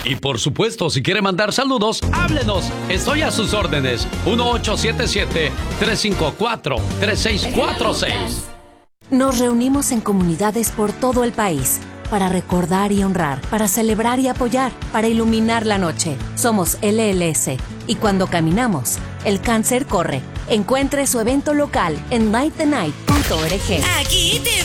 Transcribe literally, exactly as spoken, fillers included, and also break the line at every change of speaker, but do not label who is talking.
Y por supuesto, si quiere mandar saludos, háblenos. Estoy a sus órdenes. uno ocho siete siete, tres cinco cuatro, tres seis cuatro seis.
Nos reunimos en comunidades por todo el país para recordar y honrar, para celebrar y apoyar, para iluminar la noche. Somos L L S y cuando caminamos, el cáncer corre. Encuentre su evento local en light the night punto org.
Aquí te